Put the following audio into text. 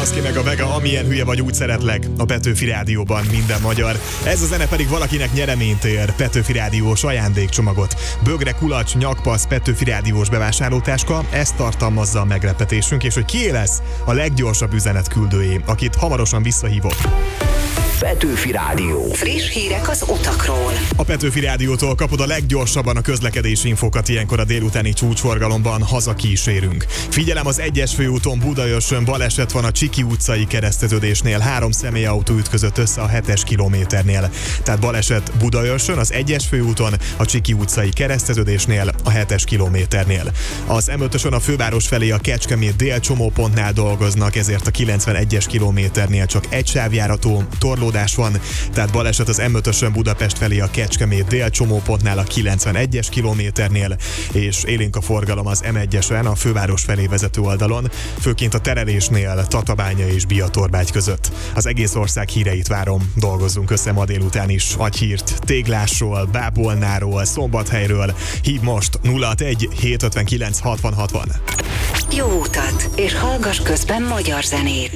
Husky meg a Vega, amilyen hülye vagy, úgy szeretlek. A Petőfi Rádióban minden magyar. Ez a zene pedig valakinek nyereményt ér. Petőfi Rádiós ajándékcsomagot. Bögre, kulacs, nyakpasz, Petőfi Rádiós bevásárlótáska. Ezt tartalmazza a meglepetésünk, és hogy kié lesz a leggyorsabb üzenetküldőjé, akit hamarosan visszahívok. Petőfi Rádió. Friss hírek az utakról. A Petőfi Rádiótól kapod a leggyorsabban a közlekedési infokat ilyenkor a délutáni csúcsforgalomban, hazakísérünk. Figyelem, az 1-es főúton Budaörsön baleset van a Csiki utcai kereszteződésnél, 3 személyautó ütközött össze a 7-es kilométernél. Tehát baleset Budaörsön, az 1-es főúton, a Csiki utcai kereszteződésnél, a 7-es kilométernél. Az M5-ösön a főváros felé a Kecskemét dél csomópontnál dolgoznak, ezért a 91-es kilométernél csak egy sávjáratú torlódás van, tehát baleset az M5-ösön Budapest felé a Kecskemét dél csomópontnál a 91-es kilométernél, és élénk a forgalom az M1-esen a főváros felé vezető oldalon, főként a terelésnél Tatabánya és Biatorbágy között. Az egész ország híreit várom, dolgozzunk össze ma délután is. Agyhírt Téglásról, Bábolnáról, Szombathelyről. Hív most 061 759 60 60. Jó utat, és hallgass közben magyar zenét.